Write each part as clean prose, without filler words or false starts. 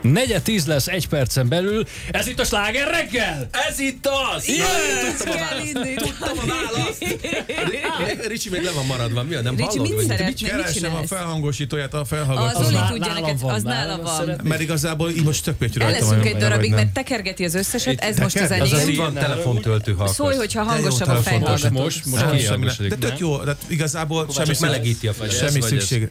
4:10 lesz 1 percen belül. Ez itt a Sláger reggel! Ez itt az! Tudtam a választ! Ricsi még le van maradva. Mi a nem Ricsi, hallod? mit szeretnél? Mit Keresem a csinálsz? felhangosítóját, a Az felhallgatót. Zoli Az tudja nálam neked, van, az nála nálam van. szeretném. Mert igazából így most tök pécsű El rajtam. leszünk egy vagy darabig, nem. mert tekergeti az összeset, ez most az teker- Az enyém. így van telefontöltő hallgató. Szólj, hogyha hangosabb a telefon. fejhallgató. Most Nem, semmi kihangosodik, nem. De tök nem? jó, de igazából semmi csak melegíti a fejet. semmi Ez vagy szükség.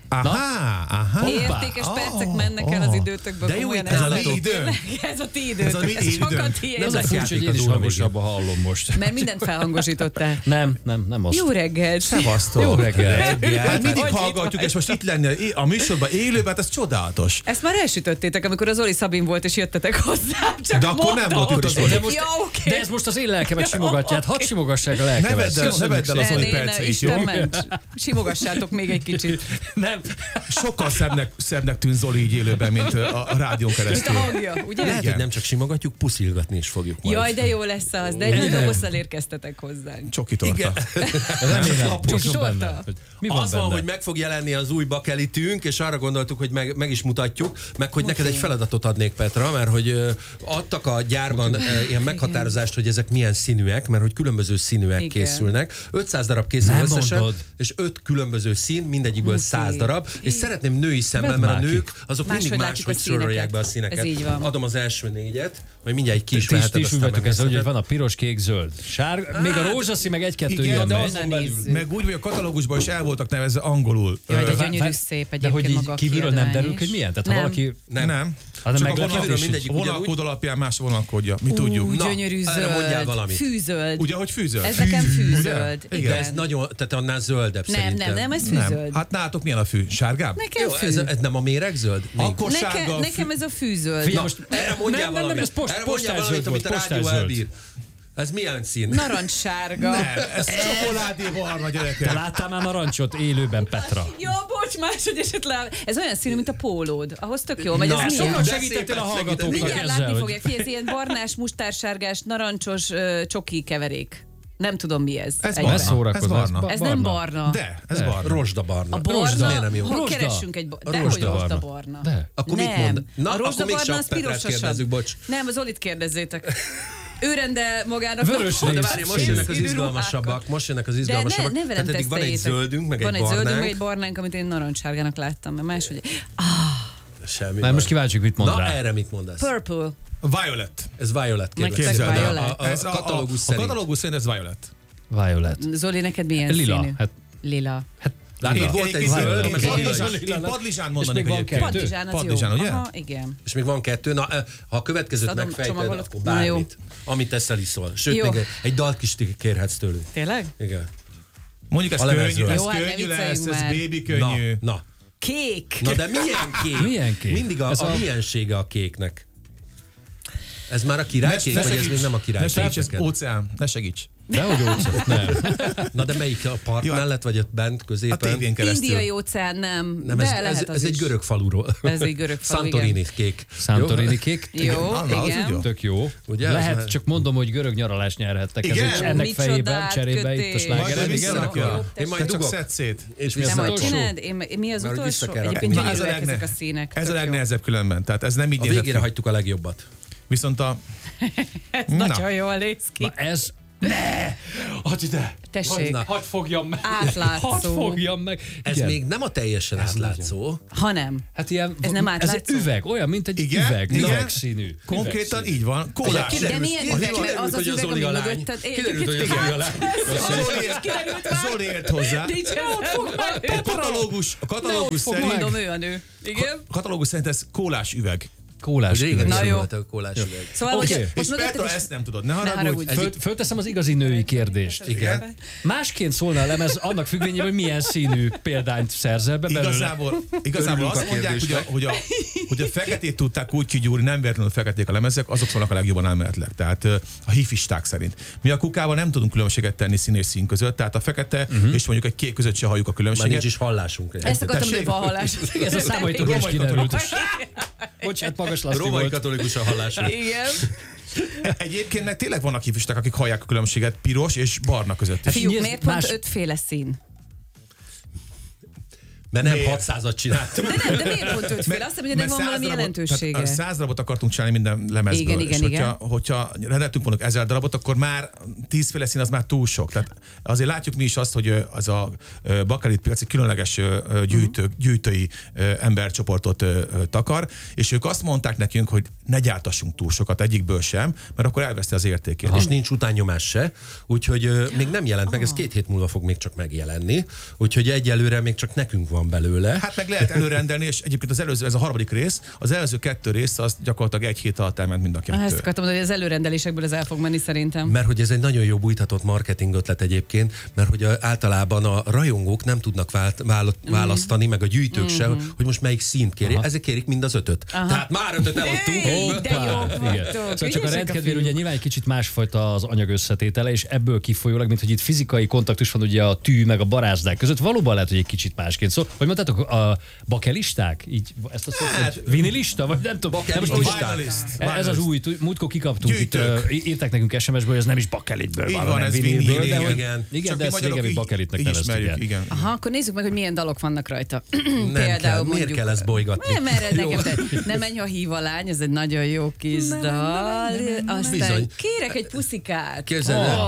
Aha. Értékes percek mennek el az időtökből. De jó komolyan, itt ez a mi nálatok. időn? Ez a ti Ez a mi időtök, ez időnk. sokat tiéd. Az a lesz furcsa, játék hogy a én is túl hangosabban hallom most. Mert mindent felhangosítottál. Nem azt. Jó reggelt! Szevasztok. Jó reggel. Hát mindig Hogy hallgatjuk, itt és most itt lenni a műsorban élőben, hát ez csodálatos. Ezt már elsütöttétek, amikor az Zoli Szabin volt, és jöttetek hozzá. Csak De akkor nem volt mondtam. utazó. De, most, Ja, oké. de ez most az én lelkemet simogatja, hát hadd simogassák a Ne lelkemet. vedd el az Zoli Ne, perceit, jó? Isten ments. Simogassátok még egy kicsit. Nem. Sokkal szebbnek tűn Zoli így élőben, mint a rádión Mint a keresztül. hangja, ugye? Lehet, hogy nem csak simogatjuk, puszilgatni is fogjuk majd. Jaj, de jó lesz az, de egy nagy dobozzal érkeztetek hozzánk. Csoki torta. Remélem, Csak mi van benne? sorta. Hogy Mi van Az van, benne? hogy meg fog jelenni az új bakelitünk, és arra gondoltuk, hogy meg is mutatjuk, meg hogy neked egy feladatot adnék, Petra, mert hogy adtak a gyárban ilyen meghatározást, hogy ezek milyen színűek, mert hogy különböző színűek Igen. készülnek. 500 darab készül Nem összesen, mondod. és 5 különböző szín, mindegyikből 100 darab, és szeretném női szemmel, Vedd mert a már ki. nők azok Máshogy mindig látjuk máshogy a színeket. sorolják be a színeket. Ez így van. Adom az első 4-et, majd mindjárt egy kis Ti is veheted, aztán ülvetek ezzel, hogy megnézheted. van a piros, kék, zöld. Sárga, még a rózsaszín, meg egy-kettő Igen, jön de megy. azon belül. Meg úgy, hogy a katalógusban is el voltak nevezve angolul. Jaj, de Ö, gyönyörű szép De hogy egyébként így maga a kívülről nem kiadvány derül, is. hogy milyen? Tehát ha Nem. valaki... Nem. Hát Csak meg a lehet kívülről is. mindegyik vonalkód alapján más vonalkódja. Mi tudjuk. Ú, Na, gyönyörű erre mondjál zöld. valamit. Fűzöld. Ugye, hogy fűzöld? Ez nekem fűzöld. Ugye? Igen. De ez nagyon, tehát annál zöldebb Nem, szerintem. nem, ez Nem. fűzöld. Hát nálatok milyen a fű? Sárgább? Nekem Jó, fű. ez nem a méregzöld? Még. Akkor sárga a fű. Nekem ez a fűzöld. Figyelj, Na, most erre mondjál nem, valamit. ez Erre mondjál valamit, postályzöld amit a volt, rádió postályzöld. elbír. Ez milyen szín? Narancssárga. Nem, ez csokoládé barna, Te gyerekek. láttál már narancsot élőben, Petra? Jó, bocs, máshogy esett le. Ez olyan színű, mint a pólód. Ahhoz tök jó megy. Na, Ez sokat milyen? de segítettél a szépen hallgatóknak Mindjárt ezzel, látni hogy... fogják. Figyelj, ez ilyen barnás, mustársárgás, narancsos csoki keverék. Nem tudom mi ez. Ez Egy- barna. Ez szórakozás. Ez barna. Ez nem barna. De, ez barna. Rozsdabarna. A barna, Miért nem jó? hol Rozsda. keresünk egy de hogy Rozsdabarna. rozsdabarna. De. Akkor mit Nem. mond? Na, a akkor rozsdabarna még az csak Petrát pirosasabb. kérdezzük, bocs. Nem, az Olit kérdezzétek. Ő rendel magának. Vörös De rész. várj, most jönnek az izgalmasabbak. Most jönnek az De izgalmasabbak. ne velem Tehát eddig van egy teszteljétek. zöldünk, meg van egy egy zöldünk, meg egy barnánk. barnánk, amit én narancssárgának láttam, mert máshogy. Semmi Na, baj. most kíváncsiak, mit mond Na, rá. erre mit mondasz? Purple. Violet. Ez Violet, kérlek. Nektek szépen. Violet. A katalógus a szerint. katalógus szerint ez Violet. Violet. Zoli, neked milyen Lila. színű? Hát, Lila. Látod, volt egy zöld, meg egy lila. Én padlizsán És mondanék még van egyébként. kettő? Padlizsán az Padlizsán, jó. ugye? Aha, igen. És még van 2. Na, ha a következőt Adom, megfejted, csomagolod. akkor Na, jó. bármit. Amit teszel iszol. Sőt, Jó. még egy dalt is kérhetsz tőlük. Tényleg? Igen. Mondjuk ez A lemezről. könnyű, ez Jó, hát ne könnyű lesz, vicceljünk ez már. baby könnyű. Na. Kék. Na de milyen kék? Milyen kék? Mindig a miensége a kéknek. Ez már a királykék, vagy ez még nem a Ne királykék? segíts, ez neked? óceán, ne segíts. dehogy ócot, nem. Na de melyik a part Jó, hát- mellett, vagy ott bent, A középen? tévén keresztül. Indiai óceán nem, Nem, de ez, lehet az ez egy is. görög faluról. Ez egy görög falu, Santorini igen. kék. Santorini kék. Jó, Na, az igen. úgy jó. Tök jó. Ugye, ez Lehet, már- csak mondom, hogy görög nyaralást nyerhettek. Igen? Ezért ennek Micsodát fejében, cserébe itt a kötés. Majd slágeren. ő Igen, visszarakja. Jó, Én majd Te csak dugok. szedd szét. És Mi Nem, az majd utolsó? csináld? Mi az Mert hogy vissza utolsó? kell rakni. Egyébként Na, ez a gyönyörűek ezek a legne- színek. Ez a tök jó. legnehezebb különben, tehát ez nem így A nézett végére ki. hagytuk a legjobbat. Viszont a... Ez Na. nagyon jól néz ki. Na ez... Ne! Hadd ide! Tessék, Na. Hadd fogjam meg! Átlátszó. Hadd fogjam meg! Ez Igen. még nem a teljesen átlátszó. ha nem. Hát ilyen... Ez nem Ez átlátszó? egy üveg, olyan, mint egy Igen? üveg. Igen? Üvegszínű. Konkrétan Üvegszínű. így van. Kólás. De milyen üveg, mert az az hogy a üveg, Zoli ami a lány. mögötted... Kiderült, hogy a Zoli a lány. Zoli ért hozzá. Nincs ez. A katalógus szerint... Mondom, ő a nő. Igen? A katalógus szerint ez kólás üveg. Kólás Régen üveg. Na is jó. volt a kólás üveg. Szóval, Oké. hogy És most mögötted Petra is... ezt nem tudod, ne haragudj. haragudj. Fölteszem az igazi női kérdést. Igen. Másként szólna a lemez annak függvényében, hogy milyen színű példányt szerzel be belőle. Igazából Örülünk azt a mondják, kérdésnek. hogy a feketét tudták úgy kigyúrni, nem véletlenül feketék a lemezek, azok szólnak a legjobban elméletileg. Tehát a hifisták szerint. Mi a kukával nem tudunk különbséget tenni szín és szín között, tehát a fekete és mondjuk egy kék között se halljuk a Már nincs különbséget. is hallásunk. Ezt akartam, hogy Tessék? van hallás. Ez a számaitok is kiderült. Bocsánat, Magas Laszti Római volt. katolikus a hallásunk. Igen. Egyébként meg tényleg vannak hifisták, akik hallják a különbséget piros és barna között is. Fiúk, Nézd, miért pont más- 5 féle szín? Mert nem 600-at csináltunk. De miért pont 5 fél? Azt hiszem, hogy ennek van valami jelentősége. 100 darabot akartunk csinálni minden lemezből. Igen. Hogyha rendeltünk volna 1000 darabot, akkor már 10 féle szín az már túl sok. Tehát azért látjuk mi is azt, hogy az a bakelit piac egy különleges gyűjtői embercsoportot takar, és ők azt mondták nekünk, hogy ne gyártassunk túl sokat egyikből sem, mert akkor elveszti az értékét. És nincs utánnyomás se, úgyhogy még nem jelent meg, ez 2 hét múlva fog még csak megjelenni, úgyhogy egyelőre még csak nekünk van belőle. Hát meg lehet előrendelni, és egyébként az előző, ez a harmadik rész, az előző 2 rész, az gyakorlatilag 1 hét alatt elment mind a 2. Ezt akartam mondani, hogy az előrendelésekből ez el fog menni szerintem. Mert hogy ez egy nagyon jó bújtatott marketing ötlet egyébként, mert hogy általában a rajongók nem tudnak választani, meg a gyűjtők se, hogy most melyik színt kéri. Ezek kérik mind az 5-öt. Tehát már 5-öt eladtunk. De jó. Igen. Szóval csak a rendkedvéért ugye nyilván egy kicsit másfajta az anyag összetétele, és ebből kifolyólag, mint hogy itt fizikai kontaktus van ugye a tű meg a barázdák között, valóban lehet, hogy egy kicsit másként szól. Hogy mondtátok, a bakelisták? Így ezt a szót, vinilista? Vagy nem tudom. Ez az új, múltkor kikaptunk itt, írták nekünk SMS-ből, hogy ez nem is bakelitből van, hanem vinilből. Igen, de ezt régebbi bakelitnek neveztük el. Aha, akkor nézzük meg, hogy milyen dalok vannak rajta. Nem kell, miért kell ezt bolygatni? Nem menj, ha hív a lány, ez egy nagyon jó kis dal. Aztán kérek egy puszikát. Képzeld el.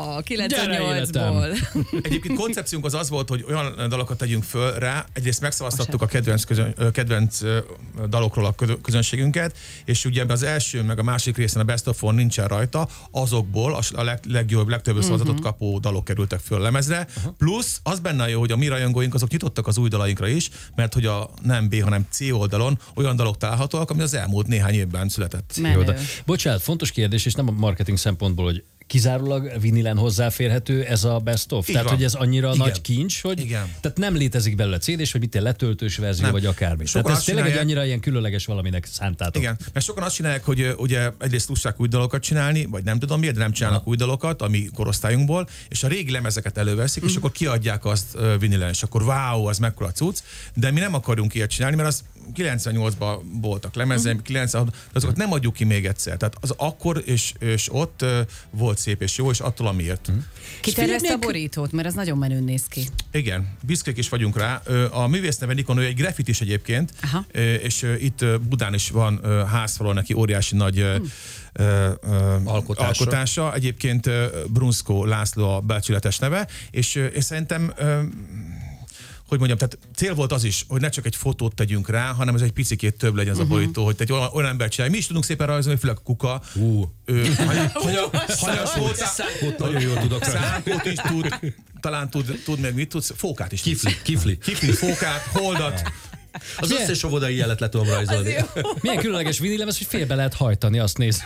98-ból. Egyébként koncepciónk az volt, hogy olyan dalokat tegyünk föl rá, egyrészt megszavaztattuk a kedvenc dalokról a közönségünket, és ugye az első, meg a másik részen a Best of One nincsen rajta, azokból a legtöbb szavazatot kapó dalok kerültek föl lemezre, plusz az benne jó, hogy a mi rajongóink azok nyitottak az új dalainkra is, mert hogy a nem B, hanem C oldalon olyan dalok találhatóak, ami az elmúlt néhány évben született. Bocsánat, fontos kérdés, és nem a marketing szempontból, hogy kizárólag vinilen hozzáférhető ez a best of? Tehát, hogy ez annyira nagy kincs, hogy tehát nem létezik belőle CD-s, vagy mit letöltős verzió, vagy akármi. Tehát ez tényleg egy annyira ilyen különleges valaminek szántátok. Igen, mert sokan azt csinálják, hogy ugye egyrészt tudják új dalokat csinálni, vagy nem tudom miért, de nem csinálnak új dalokat a mi korosztályunkból, és a régi lemezeket előveszik, és akkor kiadják azt vinilen, és akkor wow, az mekkora cucc, de mi nem akarunk ilyet csinálni, mert az 98-ban voltak lemezek, 96, azokat nem adjuk ki még egyszer. Tehát az akkor és ott volt szép és jó, és attól amiért. Ki tervezte a borítót, mert ez nagyon menőn néz ki. Igen, büszkék is vagyunk rá. A művész neve Nikon, ő egy graffitis egyébként, és itt Budán is van házfalon neki óriási nagy alkotása. Egyébként Brunszko László a becsületes neve, és szerintem hogy mondjam, tehát cél volt az is, hogy ne csak egy fotót tegyünk rá, hanem ez egy picikét több legyen az a borító, hogy egy olyan ember csinálj. Mi is tudunk szépen rajzolni, főleg a kuka. Hanyas volt, szánkót nagyon jól tudok. Szánkót is tud, talán tud meg mit tudsz, fókát is. Kifli, fókát, holdat. Az összes óvodai jelet le tudom rajzolni. Milyen különleges vinilemez, hogy félbe lehet hajtani, azt néz.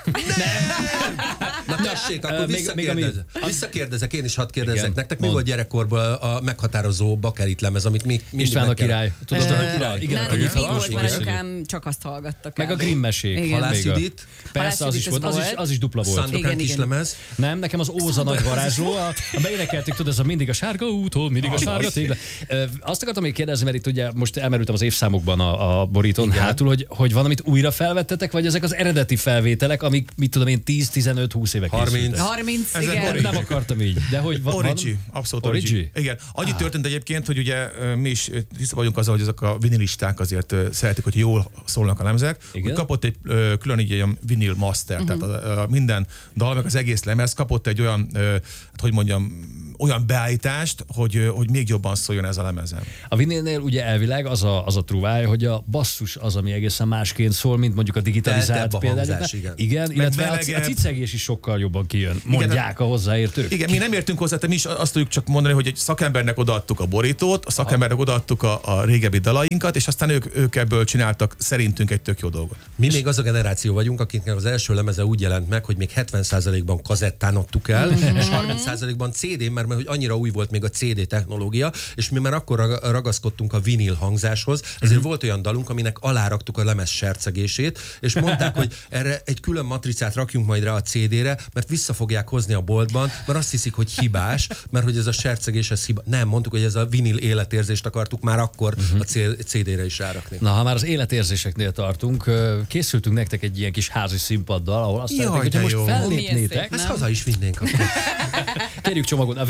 Na tessék, akkor visszakérdezek, én is hadd kérdezzek. Nektek mi volt gyerekkorban a meghatározó bakelit lemez, amit mi István a király. Tudod, a király? Igen, anyukám csak azt hallgattak. Meg a Grimm mesék. Halász Judit. Persze, az is volt, az is dupla volt. Szándokán kislemez. Nem, nekem az Óza nagy varázsló, beénekeltük, tudod, ez a mindig a sárga úton, mindig a sárga tégla. Azt akartam még kérdezni, mert itt ugye most elmerültem az évszámokban a borítón hátul, hogy van, amit újra felvettetek, vagy ezek az eredeti felvételek, amik, mit tudom én, 10-15-20 éve készültek. 30, igen. Nem akartam így, de hogy van. Origi, abszolút origi. Igen. Annyi történt egyébként, hogy ugye mi is vissza vagyunk azzal, hogy ezek a vinilisták azért szeretik, hogy jól szólnak a lemezek. Hogy kapott egy külön így egy vinil master, tehát minden dal, meg az egész lemez kapott egy olyan, hogy mondjam, olyan beállítást, hogy még jobban szóljon ez a lemezen. A vinilnél ugye elvileg az a truváj, hogy a basszus az, ami egészen másként szól, mint mondjuk a digitalizált például. Igen, illetve a cicegés is sokkal jobban kijön, mondják a hozzáértők. Igen, mi nem értünk hozzá, mi is azt tudjuk csak mondani, hogy egy szakembernek odaadtuk a borítót, a szakembernek odaadtuk a régebbi dalainkat, és aztán ők ebből csináltak szerintünk egy tök jó dolgot. Mi még az a generáció vagyunk, akiknek az első lemeze úgy jelent meg, hogy még 70%-ban kazettán adtuk el, és 30%-ban CD-n, mert hogy annyira új volt még a CD technológia, és mi már akkor ragaszkodtunk a vinil hangzáshoz, ezért volt olyan dalunk, aminek aláraktuk a lemez sercegését, és mondták, hogy erre egy külön matricát rakjunk majd rá a CD-re, mert vissza fogják hozni a boltban, mert azt hiszik, hogy hibás, mert hogy ez a sercegés, ez hiba. Nem, mondtuk, hogy ez a vinil életérzést akartuk már akkor a CD-re is rárakni. Na, ha már az életérzéseknél tartunk, készültünk nektek egy ilyen kis házi színpaddal, ahol azt szeretnék, hogy most fellépnétek. Ezt haza is vinnénk akkor. Kérjük csomagot,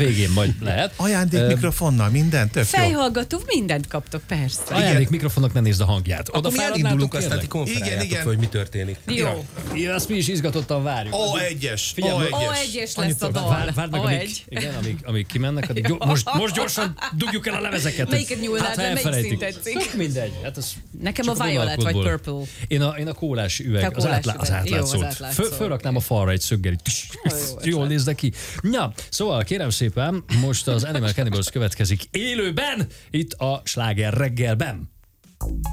végén majd lehet. Ajándék mikrofonnal, minden, tök jó. Fejhallgató, mindent kaptok, persze. Ajándék mikrofonnak, ne nézd a hangját. Akkor mi elindulunk, aztán ti Igen, konferáljátok igen. fel, hogy mi történik. Jó. Ja, azt mi is izgatottan várjuk. A1-es. Figyelj, A1-es lesz a dal. Várd meg, amíg kimennek, addig most gyorsan dugjuk el a lemezeket. Melyiket nyúlnád, ha de melyik elfelejtik. szín tetszik? Tök mindegy. Hát az Nekem csak a Violet vagy vonalkodból. Purple. Én a kólás üveg, Te a kólás az üveg. Jó, az átlátszót. átlátszó. Fölraknám a falra egy szöggel, így jól nézd ki. Na, szóval kérem szépen, most az Animal Cannibals következik élőben, itt a Sláger reggelben.